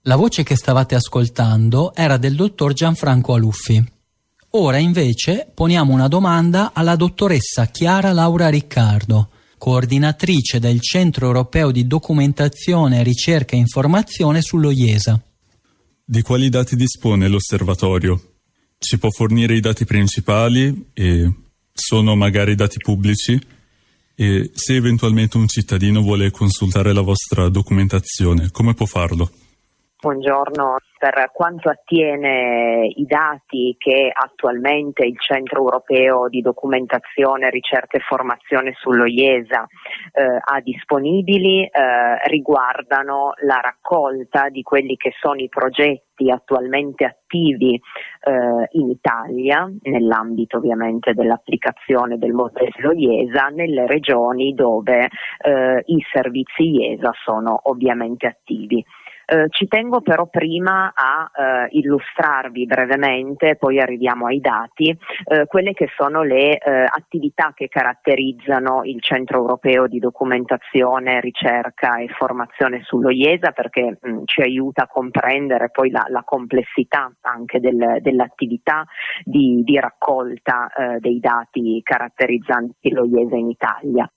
La voce che stavate ascoltando era del dottor Gianfranco Aluffi. Ora invece poniamo una domanda alla dottoressa Chiara Laura Riccardo, coordinatrice del Centro Europeo di Documentazione, Ricerca e Informazione sullo IESA. Di quali dati dispone l'osservatorio? Ci può fornire i dati principali e sono magari dati pubblici? E se eventualmente un cittadino vuole consultare la vostra documentazione, come può farlo? Buongiorno. Per quanto attiene i dati che attualmente il Centro Europeo di Documentazione, Ricerca e Formazione sullo IESA ha disponibili, riguardano la raccolta di quelli che sono i progetti attualmente attivi in Italia, nell'ambito ovviamente dell'applicazione del modello IESA, nelle regioni dove i servizi IESA sono ovviamente attivi. Ci tengo però prima a illustrarvi brevemente, poi arriviamo ai dati, quelle che sono le attività che caratterizzano il Centro Europeo di Documentazione, Ricerca e Formazione sullo IESA, perché ci aiuta a comprendere poi la complessità anche dell'attività di raccolta dei dati caratterizzanti lo IESA in Italia.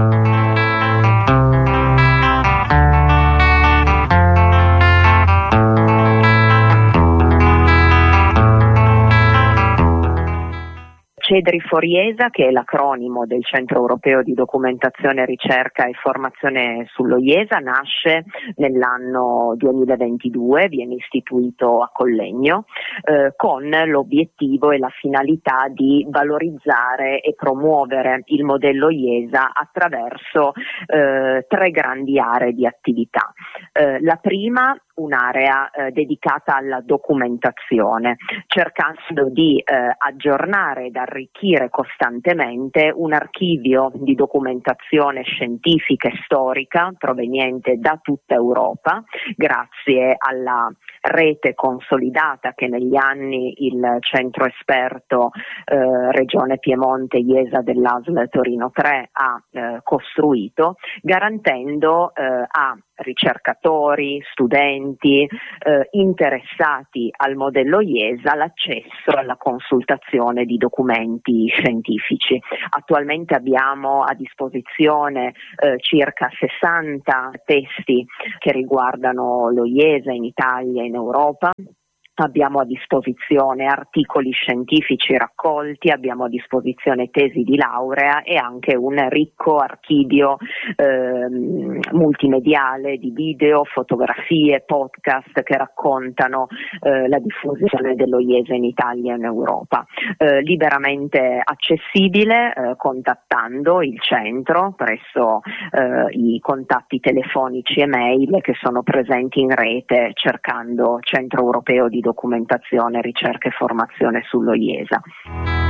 CEDRI for IESA, che è l'acronimo del Centro Europeo di Documentazione, Ricerca e Formazione sullo IESA, nasce nell'anno 2022, viene istituito a Collegno, con l'obiettivo e la finalità di valorizzare e promuovere il modello IESA attraverso 3 grandi aree di attività. La prima, un'area dedicata alla documentazione, cercando di aggiornare ed arricchire costantemente un archivio di documentazione scientifica e storica proveniente da tutta Europa, grazie alla rete consolidata che negli anni il centro esperto Regione Piemonte IESA dell'ASL Torino 3 ha costruito, garantendo a ricercatori, studenti, interessati al modello IESA l'accesso alla consultazione di documenti scientifici. Attualmente abbiamo a disposizione circa 60 testi che riguardano lo IESA in Italia e in Europa. Abbiamo a disposizione articoli scientifici raccolti, abbiamo a disposizione tesi di laurea e anche un ricco archivio multimediale di video, fotografie, podcast che raccontano la diffusione dello IESA in Italia e in Europa. Liberamente accessibile contattando il centro presso i contatti telefonici e mail che sono presenti in rete cercando Centro Europeo di Documentazione, Ricerca e Formazione sullo IESA.